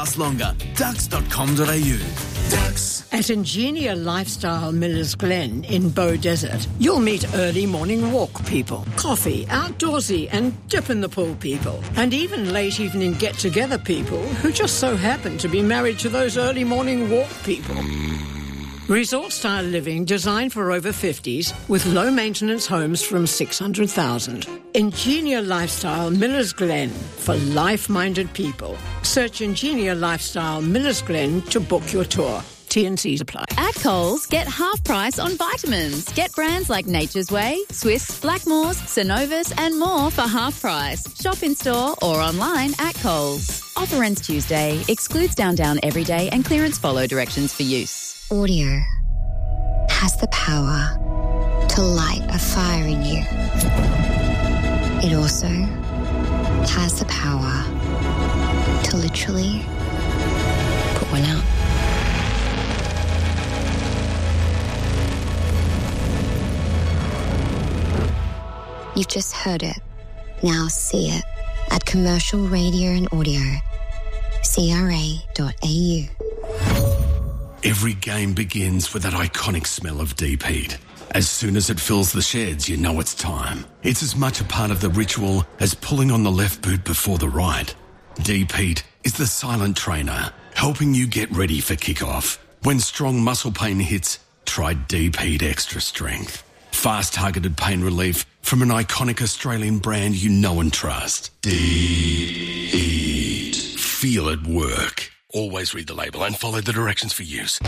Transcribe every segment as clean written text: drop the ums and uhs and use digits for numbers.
last longer. Ducks.com.au. Ducks. At Ingenia Lifestyle Millers Glen in Bow Desert, you'll meet early morning walk people, coffee, outdoorsy and dip in the pool people, and even late evening get-together people who just so happen to be married to those early morning walk people. Resort-style living designed for over 50s with low-maintenance homes from $600,000. Ingenia Lifestyle Millers Glen for life-minded people. Search Ingenia Lifestyle Millers Glen to book your tour. T&Cs apply. At Coles, get half price on vitamins. Get brands like Nature's Way, Swiss, Blackmores, Synovus and more for half price. Shop in store or online at Coles. Offer ends Tuesday. Excludes Down Everyday and clearance follow directions for use. Audio has the power to light a fire in you. It also has the power to literally put one out. You've just heard it. Now see it at Commercial Radio and Audio. CRA.au. Every game begins with that iconic smell of deep heat. As soon as it fills the sheds, you know it's time. It's as much a part of the ritual as pulling on the left boot before the right. Deep heat is the silent trainer, helping you get ready for kickoff. When strong muscle pain hits, try Deep Heat Extra Strength. Fast targeted pain relief from an iconic Australian brand you know and trust. Deep Heat. Feel it work. Always read the label and follow the directions for use.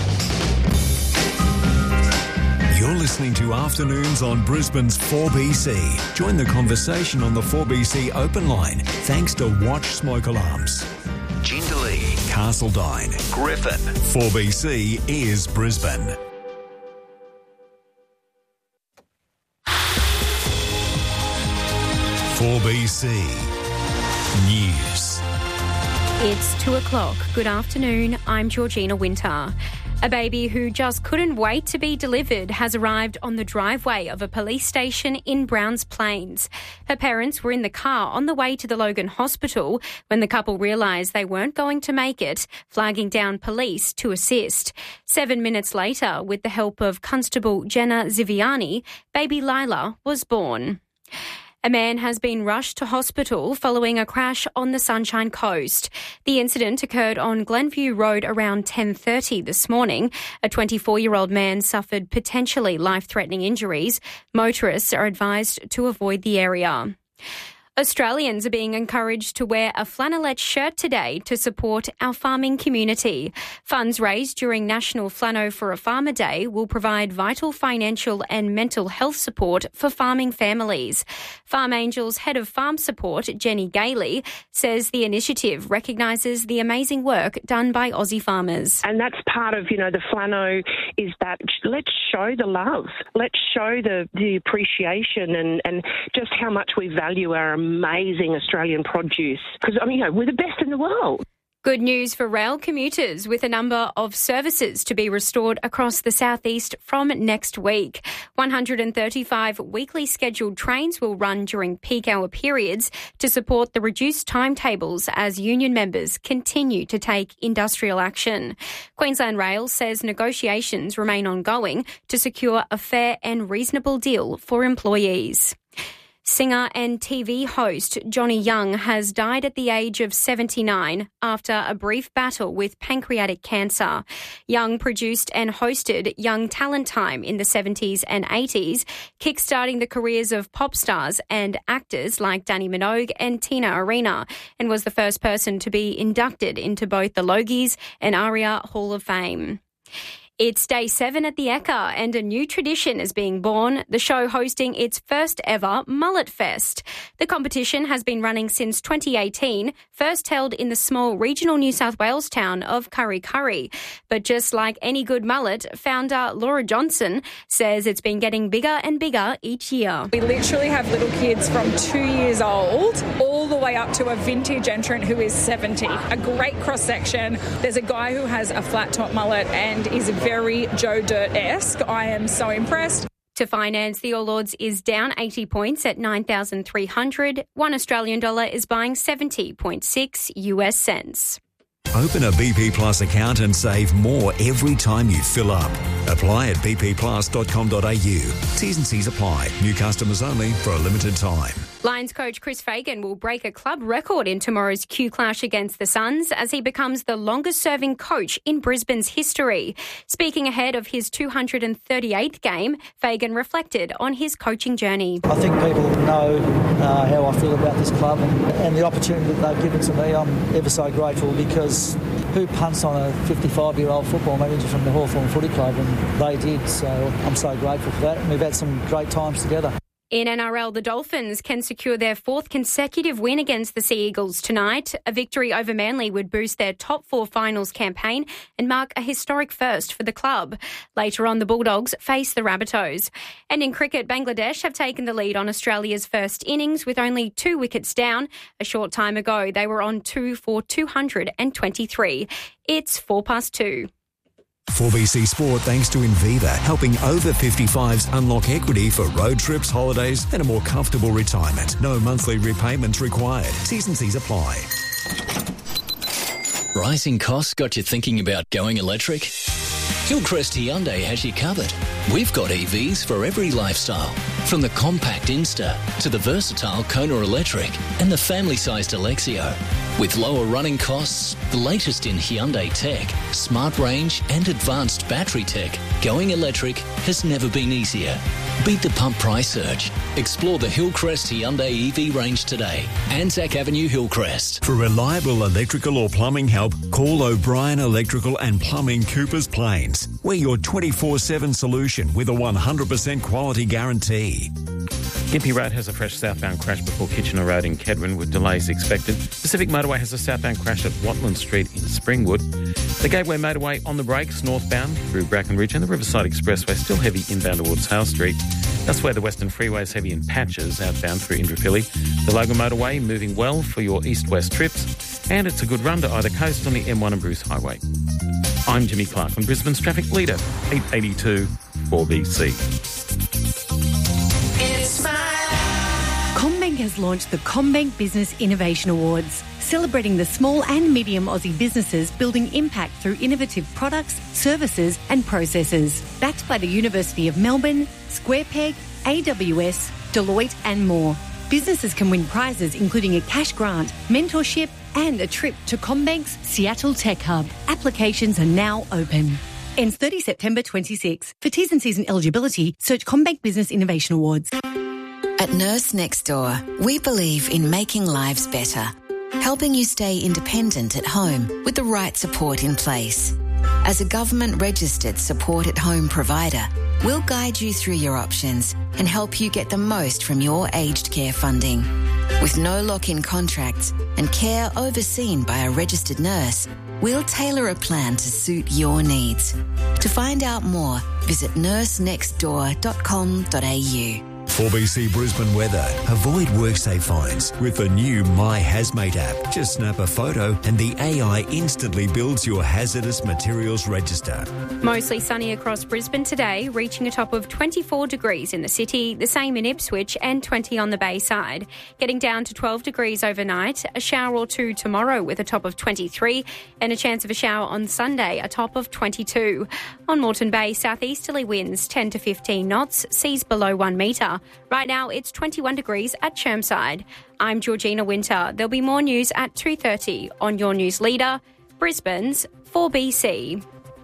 You're listening to Afternoons on Brisbane's 4BC. Join the conversation on the 4BC open line thanks to Watch Smoke Alarms. Jindalee, Castledine, Griffin. 4BC is Brisbane. .4BC News. It's 2:00. Good afternoon. I'm Georgina Winter. A baby who just couldn't wait to be delivered has arrived on the driveway of a police station in Browns Plains. Her parents were in the car on the way to the Logan Hospital when the couple realised they weren't going to make it, flagging down police to assist. 7 minutes later, with the help of Constable Jenna Ziviani, baby Lila was born. A man has been rushed to hospital following a crash on the Sunshine Coast. The incident occurred on Glenview Road around 10:30 this morning. A 24-year-old man suffered potentially life-threatening injuries. Motorists are advised to avoid the area. Australians are being encouraged to wear a flannelette shirt today to support our farming community. Funds raised during National Flano for a Farmer Day will provide vital financial and mental health support for farming families. Farm Angels Head of Farm Support, Jenny Gailey, says the initiative recognises the amazing work done by Aussie farmers. And that's part of, the Flano is that let's show the love. Let's show the appreciation and just how much we value our amazing Australian produce. Because, we're the best in the world. Good news for rail commuters, with a number of services to be restored across the southeast from next week. 135 weekly scheduled trains will run during peak hour periods to support the reduced timetables as union members continue to take industrial action. Queensland Rail says negotiations remain ongoing to secure a fair and reasonable deal for employees. Singer and TV host Johnny Young has died at the age of 79 after a brief battle with pancreatic cancer. Young produced and hosted Young Talent Time in the 70s and 80s, kickstarting the careers of pop stars and actors like Danny Minogue and Tina Arena, and was the first person to be inducted into both the Logies and ARIA Hall of Fame. It's day 7 at the Ekka and a new tradition is being born, the show hosting its first ever Mullet Fest. The competition has been running since 2018, first held in the small regional New South Wales town of Kurri Kurri. But just like any good mullet, founder Laura Johnson says it's been getting bigger and bigger each year. We literally have little kids from 2 years old all the way up to a vintage entrant who is 70. A great cross-section. There's a guy who has a flat-top mullet and is very Joe Dirt-esque. I am so impressed. To finance, the All Ords is down 80 points at 9,300. $1 Australian dollar is buying 70.6 US cents. Open a BP Plus account and save more every time you fill up. Apply at bpplus.com.au. T's and C's apply. New customers only for a limited time. Lions coach Chris Fagan will break a club record in tomorrow's Q Clash against the Suns as he becomes the longest-serving coach in Brisbane's history. Speaking ahead of his 238th game, Fagan reflected on his coaching journey. I think people know how I feel about this club and the opportunity that they've given to me. I'm ever so grateful because who punts on a 55-year-old football manager from the Hawthorn Footy Club? And they did, so I'm so grateful for that. And we've had some great times together. In NRL, the Dolphins can secure their fourth consecutive win against the Sea Eagles tonight. A victory over Manly would boost their top four finals campaign and mark a historic first for the club. Later on, the Bulldogs face the Rabbitohs. And in cricket, Bangladesh have taken the lead on Australia's first innings with only 2 wickets down. A short time ago, they were on 2 for 223. It's 2:04. 4BC Sport thanks to Inviva, helping over 55s unlock equity for road trips, holidays and a more comfortable retirement. No monthly repayments required. T's and C's apply. Rising costs got you thinking about going electric? Hillcrest Hyundai has you covered. We've got EVs for every lifestyle, from the compact Insta to the versatile Kona Electric and the family-sized Alexio. With lower running costs, the latest in Hyundai tech, smart range and advanced battery tech, going electric has never been easier. Beat the pump price surge. Explore the Hillcrest Hyundai EV range today. Anzac Avenue, Hillcrest. For reliable electrical or plumbing help, call O'Brien Electrical and Plumbing, Coopers Plains. We're your 24/7 solution with a 100% quality guarantee. Gympie Road has a fresh southbound crash before Kitchener Road in Kedron with delays expected. Pacific Motorway has a southbound crash at Watland Street in Springwood. The Gateway Motorway on the brakes northbound through Bracken Ridge, and the Riverside Expressway still heavy inbound towards Hale Street. That's where the Western Freeway is heavy in patches outbound through Indooroopilly. The Logan Motorway moving well for your east-west trips, and it's a good run to either coast on the M1 and Bruce Highway. I'm Jimmy Clark on Brisbane's Traffic Leader, 882 4BC. CommBank has launched the CommBank Business Innovation Awards, celebrating the small and medium Aussie businesses building impact through innovative products, services and processes. Backed by the University of Melbourne, SquarePeg, AWS, Deloitte and more. Businesses can win prizes including a cash grant, mentorship and a trip to CommBank's Seattle Tech Hub. Applications are now open. Ends 30 September 26. For T's and C's and eligibility, search CommBank Business Innovation Awards. At Nurse Next Door, we believe in making lives better, helping you stay independent at home with the right support in place. As a government-registered support-at-home provider, we'll guide you through your options and help you get the most from your aged care funding. With no lock-in contracts and care overseen by a registered nurse, we'll tailor a plan to suit your needs. To find out more, visit nursenextdoor.com.au. 4BC Brisbane weather. Avoid WorkSafe fines with the new My Hazmate app. Just snap a photo and the AI instantly builds your hazardous materials register. Mostly sunny across Brisbane today, reaching a top of 24 degrees in the city, the same in Ipswich and 20 on the Bayside. Getting down to 12 degrees overnight, a shower or two tomorrow with a top of 23 and a chance of a shower on Sunday, a top of 22. On Moreton Bay, southeasterly winds 10 to 15 knots, seas below 1 metre. Right now, it's 21 degrees at Chermside. I'm Georgina Winter. There'll be more news at 2:30 on your news leader, Brisbane's 4BC.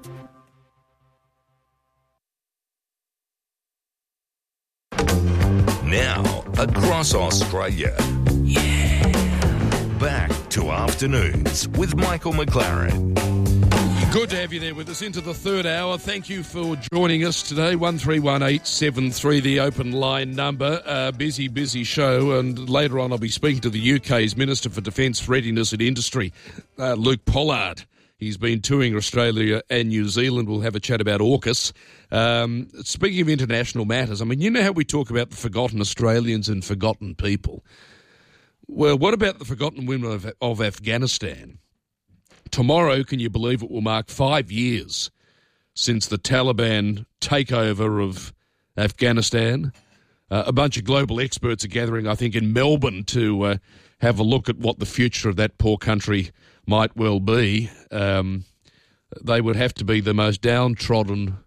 Now, across Australia. Yeah. Back to Afternoons with Michael McLaren. Good to have you there with us into the third hour. Thank you for joining us today. 131873, the open line number. Busy show, and later on I'll be speaking to the UK's Minister for Defence, Readiness and Industry, Luke Pollard. He's been touring Australia and New Zealand. We'll have a chat about AUKUS. Speaking of international matters, I mean, you know how we talk about the forgotten Australians and forgotten people? Well, what about the forgotten women of Afghanistan? Tomorrow, can you believe it, will mark 5 years since the Taliban takeover of Afghanistan. A bunch of global experts are gathering, I think, in Melbourne to have a look at what the future of that poor country might well be, they would have to be the most downtrodden,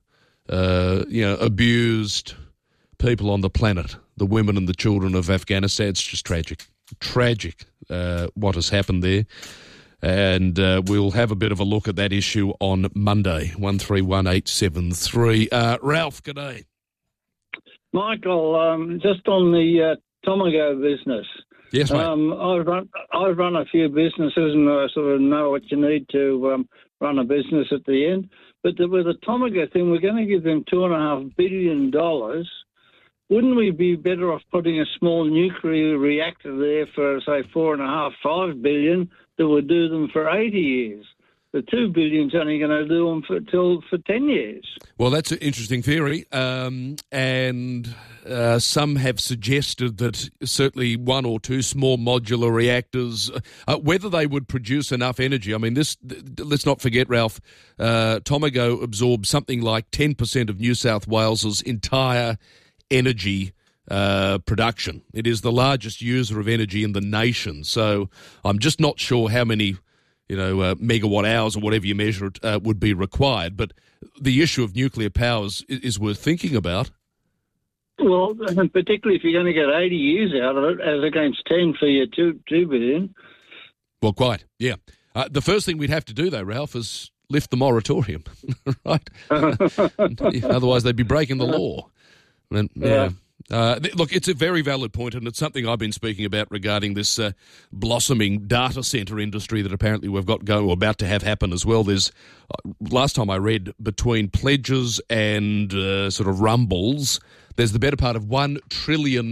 abused people on the planet, the women and the children of Afghanistan. It's just tragic. Tragic what has happened there. And we'll have a bit of a look at that issue on Monday, 131873. Ralph, g'day. Michael, just on the Tomago business. Yes, mate. I've run a few businesses and I sort of know what you need to run a business at the end. But with the Tomago thing, we're going to give them $2.5 billion. Wouldn't we be better off putting a small nuclear reactor there for, say, $4.5–5 billion that would do them for 80 years? The $2 billion's only going to do them for 10 years. Well, that's an interesting theory, and some have suggested that certainly one or two small modular reactors, whether they would produce enough energy. I mean, let's not forget, Ralph, Tomago absorbs something like 10% of New South Wales's entire energy production. It is the largest user of energy in the nation. So I'm just not sure how many megawatt hours or whatever you measure it would be required. But the issue of nuclear power is worth thinking about. Well, particularly if you're going to get 80 years out of it, as against 10 for your $2 billion. Well, quite, yeah. The first thing we'd have to do, though, Ralph, is lift the moratorium, right? Otherwise, they'd be breaking the law. And, yeah. Look, it's a very valid point, and it's something I've been speaking about regarding this blossoming data centre industry that apparently we've got going or about to have happen as well. There's, last time I read, between pledges and sort of rumbles, there's the better part of $1 trillion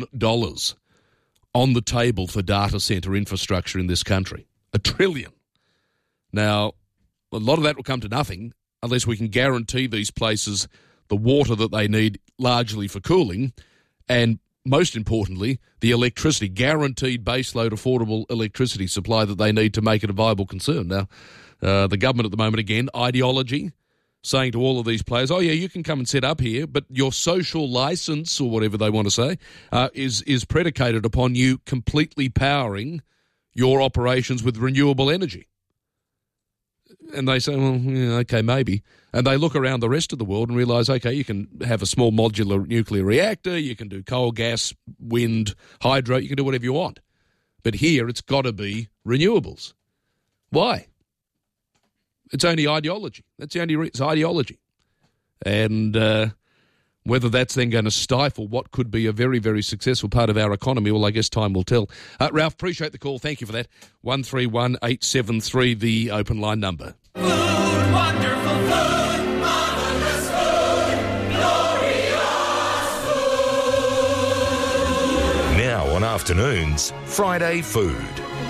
on the table for data centre infrastructure in this country. $1 trillion. Now, a lot of that will come to nothing unless we can guarantee these places the water that they need largely for cooling, and most importantly, the electricity, guaranteed baseload affordable electricity supply that they need to make it a viable concern. Now, the government at the moment, again, ideology, saying to all of these players, oh yeah, you can come and set up here, but your social licence, or whatever they want to say, is predicated upon you completely powering your operations with renewable energy. And they say, well, yeah, okay, maybe. And they look around the rest of the world and realise, okay, you can have a small modular nuclear reactor, you can do coal, gas, wind, hydro, you can do whatever you want. But here it's got to be renewables. Why? It's only ideology. That's the only reason. It's ideology. And whether that's then going to stifle what could be a very, very successful part of our economy, well, I guess time will tell. Ralph, appreciate the call. Thank you for that. 131873, the open line number. Food, wonderful food, marvelous food, glorious food. Now on afternoons, Friday Food.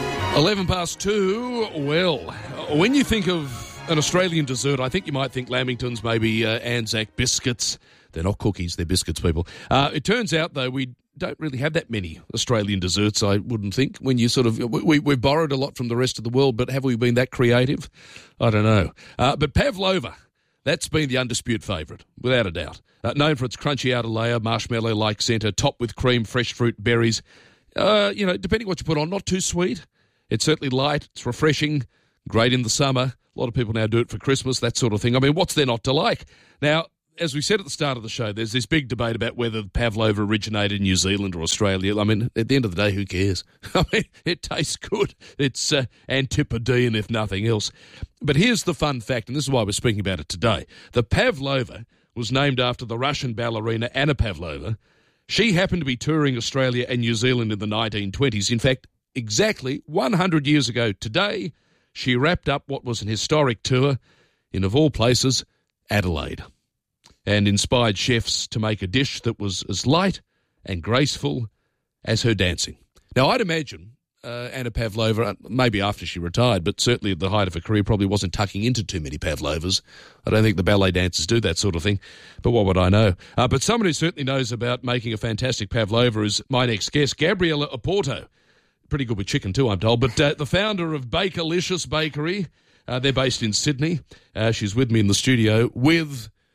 2:11. Well, when you think of an Australian dessert, I think you might think Lamingtons, maybe Anzac biscuits. They're not cookies, they're biscuits, people. It turns out, though, we don't really have that many Australian desserts, I wouldn't think. When you sort of, we've borrowed a lot from the rest of the world, but have we been that creative? I don't know. But Pavlova, that's been the undisputed favourite, without a doubt. Known for its crunchy outer layer, marshmallow-like centre, topped with cream, fresh fruit, berries. Depending what you put on, not too sweet. It's certainly light, it's refreshing, great in the summer. A lot of people now do it for Christmas, that sort of thing. I mean, what's there not to like? Now, as we said at the start of the show, there's this big debate about whether Pavlova originated in New Zealand or Australia. I mean, at the end of the day, who cares? I mean, it tastes good. It's Antipodean, if nothing else. But here's the fun fact, and this is why we're speaking about it today. The Pavlova was named after the Russian ballerina Anna Pavlova. She happened to be touring Australia and New Zealand in the 1920s. In fact, exactly 100 years ago today, she wrapped up what was an historic tour in, of all places, Adelaide, and inspired chefs to make a dish that was as light and graceful as her dancing. Now, I'd imagine Anna Pavlova, maybe after she retired, but certainly at the height of her career, probably wasn't tucking into too many Pavlovas. I don't think the ballet dancers do that sort of thing, but what would I know? But someone who certainly knows about making a fantastic Pavlova is my next guest, Gabriella Oporto. Pretty good with chicken too, I'm told, but the founder of Bakerlicious Bakery. They're based in Sydney. She's with me in the studio with...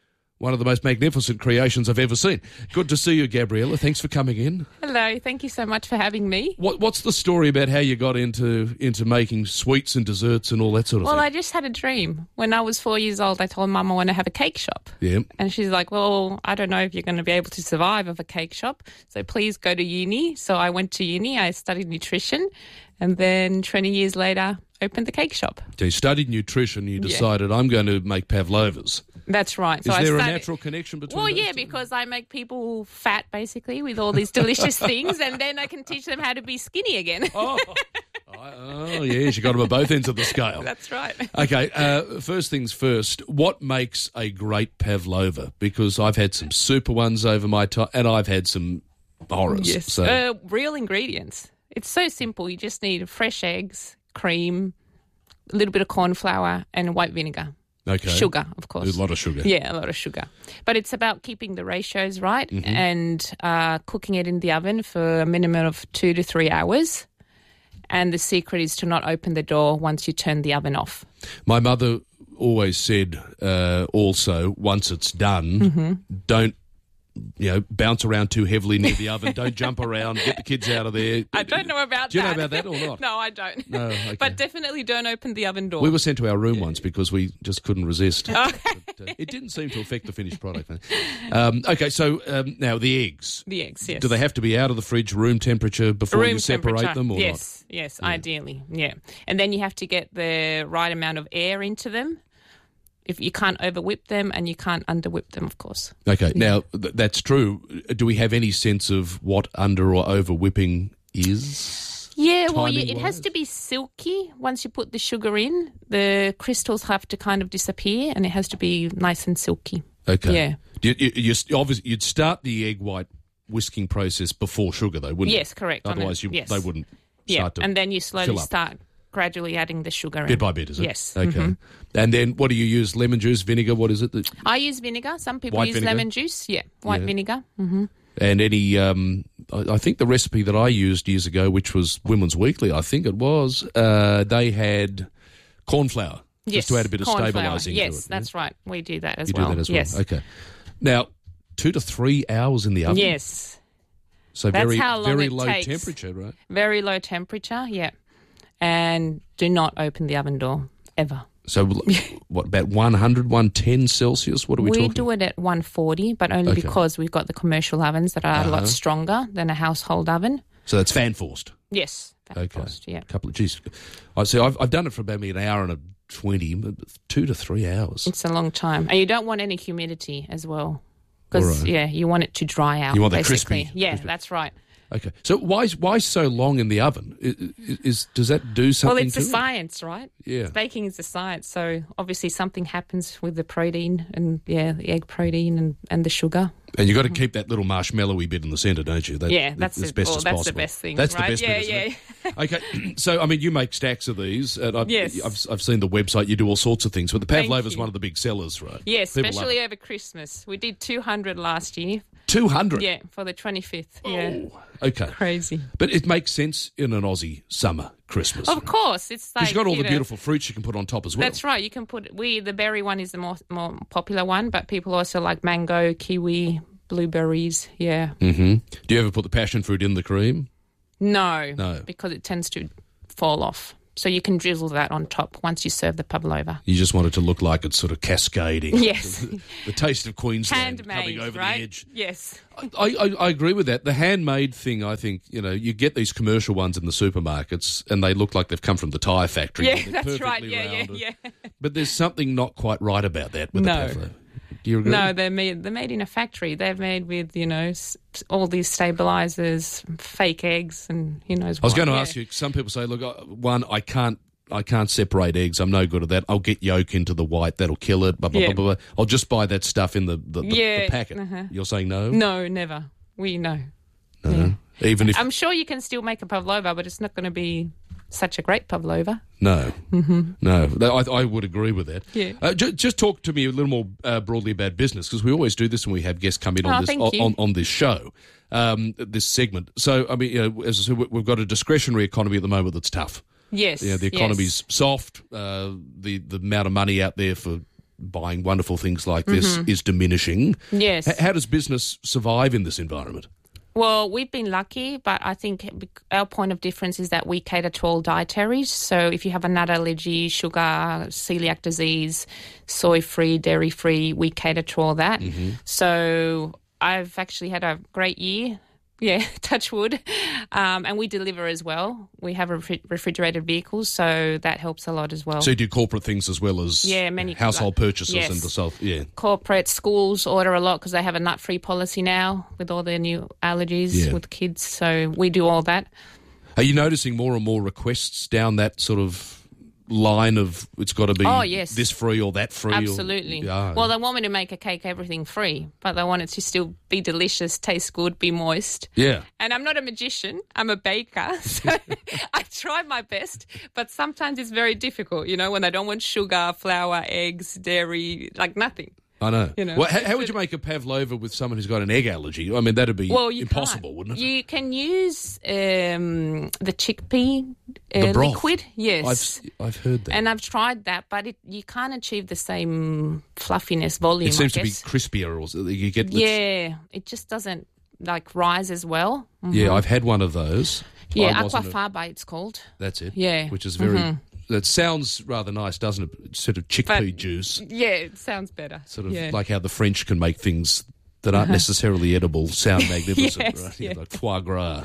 one of the most magnificent creations I've ever seen. Good to see you, Gabriella. Thanks for coming in. Hello, thank you so much for having me. What's the story about how you got into making sweets and desserts and all that sort of Well, thing? I just had a dream. When I was 4 years old, I told Mum I want to have a cake shop. Yeah. And she's like, well, I don't know if you're going to be able to survive of a cake shop, so please go to uni. So I went to uni, I studied nutrition, and then 20 years later, opened the cake shop. So you studied nutrition, you decided, I'm going to make pavlovas. That's right. Is there a natural connection between Well, those yeah, two? because I make people fat, basically, with all these delicious things, and then I can teach them how to be skinny again. Oh, yes, you got them at both ends of the scale. That's right. Okay, first things first, what makes a great pavlova? Because I've had some super ones over my time, and I've had some horrors. Yes. So. Real ingredients. It's so simple. You just need fresh eggs, cream, a little bit of corn flour, and white vinegar. Okay. Sugar, of course. A lot of sugar. Yeah, a lot of sugar. But it's about keeping the ratios right and cooking it in the oven for a minimum of 2 to 3 hours. And the secret is to not open the door once you turn the oven off. My mother always said also, once it's done, don't bounce around too heavily near the oven. Don't jump around. Get the kids out of there. I don't know about that. Do you know about that or not? No, I don't. No, okay. But definitely don't open the oven door. We were sent to our room once because we just couldn't resist. Okay. But, it didn't seem to affect the finished product. Okay, so now the eggs. The eggs, yes. Do they have to be out of the fridge, room temperature, before you separate them or yes, not? Yes, ideally, yeah. And then you have to get the right amount of air into them. If you can't over-whip them and you can't under-whip them, of course. Okay, now that's true. Do we have any sense of what under or over-whipping is? Yeah, well, it has to be silky. Once you put the sugar in, the crystals have to kind of disappear and it has to be nice and silky. Okay. Yeah. Obviously, you'd start the egg white whisking process before sugar, though, wouldn't you? Yes, correct. Otherwise, they wouldn't start to and then you slowly fill up. start gradually adding the sugar in. Bit by bit, is it? Yes. Okay. Mhm. And then what do you use? Lemon juice, vinegar? What is it? I use vinegar. Some people White use vinegar? lemon juice. Yeah, white Yeah. vinegar. Mm-hmm. And any, I think the recipe that I used years ago, which was Women's Weekly, I think it was, they had corn flour. Yes, just to add a bit of corn flour. stabilising Yes, to it. that's right. We do that as You well. do that as well? Yes. Okay. Now, 2 to 3 hours in the oven? Yes. So That's very, how long very it low takes. temperature, right? Very low temperature, yeah. And do not open the oven door, ever. So what, about 100, 110 Celsius? What are we We talking? do it at 140, but only Okay. because we've got the commercial ovens that are a lot stronger than a household oven. So that's fan-forced? Yes, forced, yeah. I see. I've done it for about an hour and 20, but 2 to 3 hours. It's a long time. And you don't want any humidity as well. Because, All right. you want it to dry out, You want that basically. crispy- Yeah, crispy. that's right. Okay. So why so long in the oven? Does that do something Well, it's to a it? science, right? Yeah. Baking is a science. So obviously something happens with the protein and, the egg protein and the sugar. And you've got to keep that little marshmallowy bit in the centre, don't you? That's as it. best Well, as that's possible. the best thing, That's right? the best bit, isn't it? Okay, so, I mean, you make stacks of these. And Yes. I've seen the website. You do all sorts of things. But the Thank pavlova is you. one of the big sellers, right? Yes, People love especially it. over Christmas. We did 200 last year. 200? Yeah, for the 25th. Yeah. Okay. Crazy. But it makes sense in an Aussie summer Christmas. Of course. It's like, Because you've got all you the know, beautiful fruits you can put on top as well. That's right. You can put the berry one is the more popular one, but people also like mango, kiwi, blueberries. Yeah. Mm-hmm. Do you ever put the passion fruit in the cream? No. No. Because it tends to fall off. So you can drizzle that on top once you serve the pavlova. You just want it to look like it's sort of cascading. Yes. The taste of Queensland coming Handmade, over right? the edge. Yes. I agree with that. The handmade thing, I think, you get these commercial ones in the supermarkets and they look like they've come from the tyre factory. Yeah, They're that's right. perfectly Yeah. round. But there's something not quite right about that with No. the pavlova. Do you agree? No, they're made in a factory. They're made with, all these stabilizers, fake eggs, and who knows what. I was going to ask you, some people say, look, one, I can't separate eggs. I'm no good at that. I'll get yolk into the white. That'll kill it. Blah, blah, blah, blah. I'll just buy that stuff in the packet. Uh-huh. You're saying no? No, never. We know. No. Even if... I'm sure you can still make a pavlova, but it's not going to be such a great pavlova. No. Mm-hmm. No. I would agree with that. Yeah. Just talk to me a little more broadly about business, because we always do this when we have guests come in on this show, this segment. So, I mean, as I said, we've got a discretionary economy at the moment that's tough. Yes. The economy's soft. The amount of money out there for buying wonderful things like this is diminishing. Yes. How does business survive in this environment? Well, we've been lucky, but I think our point of difference is that we cater to all dietaries. So if you have a nut allergy, sugar, celiac disease, soy-free, dairy-free, we cater to all that. So I've actually had a great year. Yeah, touch wood. And we deliver as well. We have refrigerated vehicles, so that helps a lot as well. So you do corporate things as well as many household purchases yes. and the self. Yeah, corporate schools order a lot because they have a nut-free policy now with all their new allergies with kids. So we do all that. Are you noticing more and more requests down that sort of line of it's got to be this free or that free? Absolutely. Well, they want me to make a cake everything free, but they want it to still be delicious, taste good, be moist. Yeah. And I'm not a magician. I'm a baker. So I try my best, but sometimes it's very difficult, when they don't want sugar, flour, eggs, dairy, like nothing. I know. Well, how would you make a pavlova with someone who's got an egg allergy? I mean, that'd be impossible, wouldn't it? You can use the chickpea the broth. liquid. Yes. I've heard that. And I've tried that, but you can't achieve the same fluffiness, volume, It seems to be crispier. Or you get it just doesn't rise as well. Yeah, I've had one of those. Yeah, aquafaba it's called. That's it. Yeah. Which is very... That sounds rather nice, doesn't it? Sort of chickpea juice. Yeah, it sounds better. Sort of like how the French can make things that aren't necessarily edible sound magnificent, yes, right? Yeah. Like foie gras,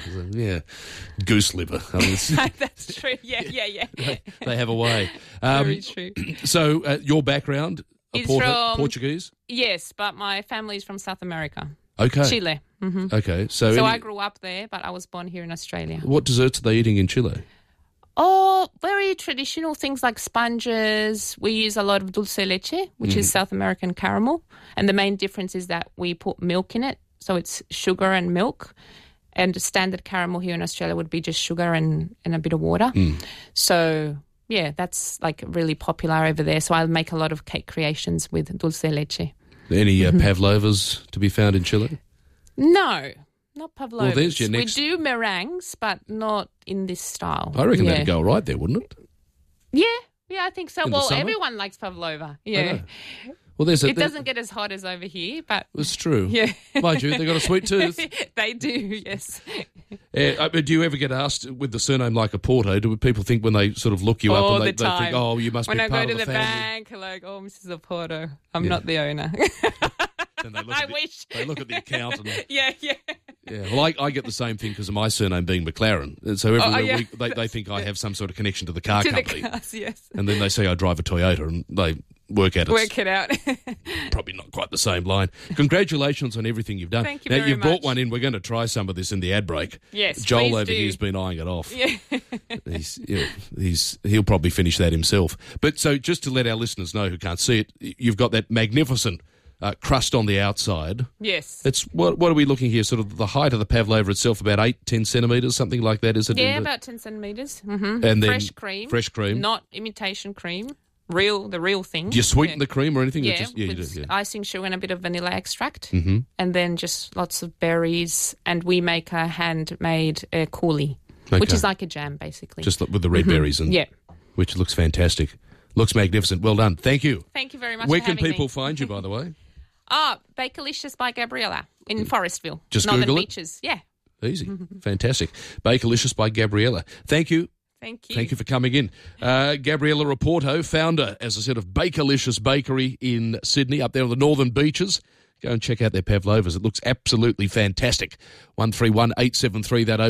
goose liver. I mean, that's true. Yeah. They have a way. Very true. So your background, from Portuguese? Yes, but my family's from South America. Okay. Chile. Okay. So I grew up there, but I was born here in Australia. What desserts are they eating in Chile? Oh, very traditional things like sponges. We use a lot of dulce leche, which is South American caramel. And the main difference is that we put milk in it. So it's sugar and milk. And standard caramel here in Australia would be just sugar and a bit of water. So, that's like really popular over there. So I make a lot of cake creations with dulce leche. Any pavlovas to be found in Chile? No. Not pavlovas. Well, there's your next... We do meringues, but not in this style. I reckon that'd go right there, wouldn't it? Yeah, I think so. In the summer? Everyone likes pavlova. Yeah. Well, it doesn't get as hot as over here, but... It's true. Yeah. Mind you, they've got a sweet tooth. They do, yes. Do you ever get asked with the surname like a Porto, do people think when they sort of look you up and they think, oh, you must be part of the family? When I go to the bank, like, oh, Mrs. Oporto, I'm not the owner. Then they wish. They look at the account. And, yeah. Well, I get the same thing because of my surname being McLaren. And so every week they think I have some sort of connection to the car company. The cars, yes. And then they say I drive a Toyota and they work it out. Probably not quite the same line. Congratulations on everything you've done. Thank you very much. You've brought one in. We're going to try some of this in the ad break. Yes, Joel please over do. here has been eyeing it off. Yeah. He'll probably finish that himself. But so just to let our listeners know who can't see it, you've got that magnificent crust on the outside. Yes. It's what are we looking here? Sort of the height of the pavlova itself, about 8-10 centimetres, something like that, is it? Yeah, about 10 centimetres. And then fresh cream, not imitation cream. The real thing. Do you sweeten the cream or anything? Yeah, you with do. icing sugar and a bit of vanilla extract, and then just lots of berries. And we make a handmade coulis, which is like a jam, basically. Just with the red berries, and which looks fantastic. Looks magnificent. Well done. Thank you. Thank you very much. Where for can having people me. find you, by the way? Bakelicious by Gabriella in Forestville, Just Northern Google Beaches. Yeah. Easy. Fantastic. Bakelicious by Gabriella. Thank you. Thank you. Thank you for coming in. Gabriella Raporto, founder, as I said, of Bakelicious Bakery in Sydney, up there on the Northern Beaches. Go and check out their pavlovas. It looks absolutely fantastic. 131873, that